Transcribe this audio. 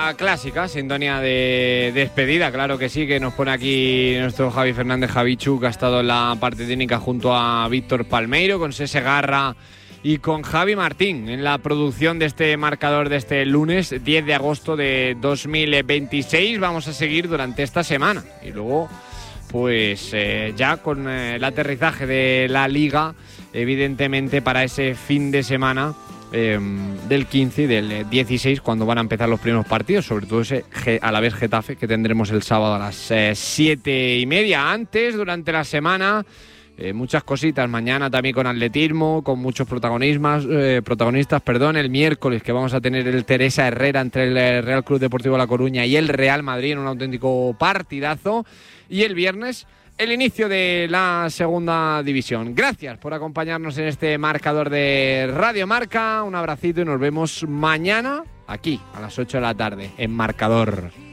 La clásica sintonía de despedida, claro que sí, que nos pone aquí nuestro Javi Fernández Javichu, que ha estado en la parte técnica junto a Víctor Palmeiro, con Sese Garra y con Javi Martín en la producción de este marcador de este lunes 10 de agosto de 2026. Vamos a seguir durante esta semana y luego pues ya con el aterrizaje de la Liga, evidentemente para ese fin de semana del 15 y del 16, cuando van a empezar los primeros partidos, sobre todo ese Alavés Getafe que tendremos el sábado a las 7:30. Antes, durante la semana, muchas cositas. Mañana también con atletismo, con muchos protagonistas. El miércoles que vamos a tener el Teresa Herrera entre el Real Club Deportivo La Coruña y el Real Madrid en un auténtico partidazo. Y el viernes, el inicio de la segunda división. Gracias por acompañarnos en este marcador de Radio Marca. Un abracito y nos vemos mañana aquí a las 8 de la tarde en Marcador.